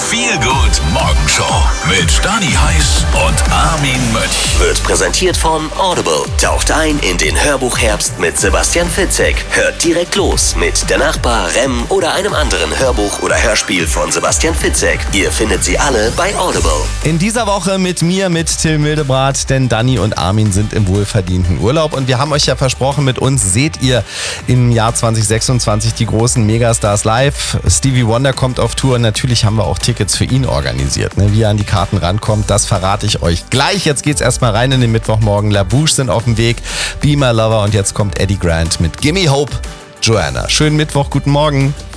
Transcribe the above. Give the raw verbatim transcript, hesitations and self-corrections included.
Feelgood Morgenshow mit Stani Heiß und Armin Mönch. Wird präsentiert von Audible. Taucht ein in den Hörbuchherbst mit Sebastian Fitzek. Hört direkt los mit Der Nachbar, Rem oder einem anderen Hörbuch oder Hörspiel von Sebastian Fitzek. Ihr findet sie alle bei Audible. In dieser Woche mit mir, mit Till Mildebrath, denn Dani und Armin sind im wohlverdienten Urlaub und wir haben euch ja versprochen, mit uns seht ihr im Jahr zwanzig sechsundzwanzig die großen Megastars live. Stevie Wonder kommt auf Tour und natürlich haben wir auch Tickets für ihn organisiert. Ne? Wie er an die Karten rankommt, das verrate ich euch gleich. Jetzt geht's erstmal rein in den Mittwochmorgen. La Bouche sind auf dem Weg, Be My Lover und jetzt kommt Eddie Grant mit Gimme Hope, Joanna. Schönen Mittwoch, guten Morgen.